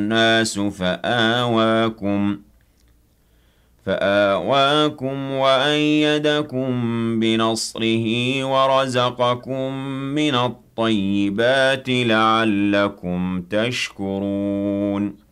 النَّاسُ فآواكم وأيدكم بنصره ورزقكم من الطيبات لعلكم تشكرون